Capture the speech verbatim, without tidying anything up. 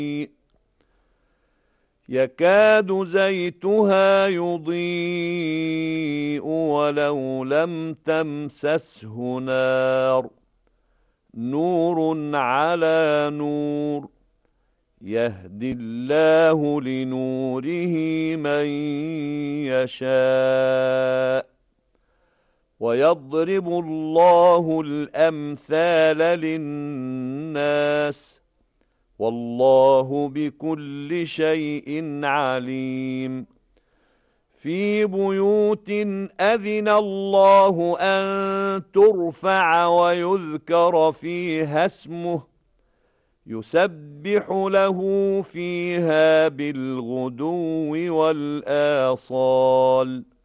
يكاد زيتها يضيء ولو لم تمسسه نار نور على نور يهدي الله لنوره من يشاء ويضرب الله الأمثال للناس والله بكل شيء عليم في بيوت أذن الله أن ترفع ويذكر فيها اسمه يسبح له فيها بالغدو والآصال